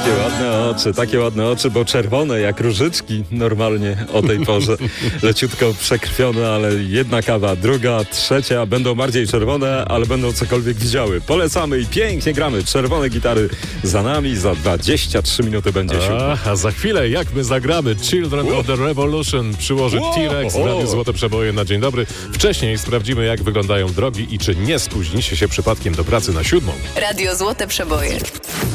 takie ładne oczy, bo czerwone jak różyczki normalnie o tej porze. Leciutko przekrwione, ale jedna kawa, druga, trzecia będą bardziej czerwone, ale będą cokolwiek widziały. Polecamy i pięknie gramy. Czerwone gitary za nami, za 23 minuty będzie siódma. A za chwilę jak my zagramy Children of the Revolution przyłoży T-Rex w Radiu Złote Przeboje na dzień dobry. Wcześniej sprawdzimy, jak wyglądają drogi i czy nie spóźnicie się przypadkiem do pracy na 7. Radio Złote Przeboje.